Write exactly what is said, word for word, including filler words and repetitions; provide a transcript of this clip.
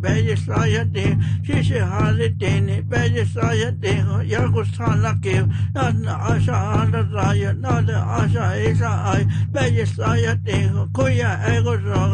beje sayate shishe haritene beje sayate yakusthanake nana asha raya nana asha isa ai beje sayate kuya ego